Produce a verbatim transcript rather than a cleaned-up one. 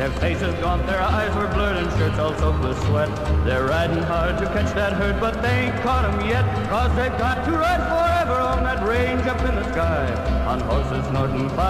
Their faces gaunt, their eyes were blurred, and shirts all soaked with sweat. They're riding hard to catch that herd, but they ain't caught 'em yet, 'cause they've got to ride forever on that range up in the sky, on horses snorting fire.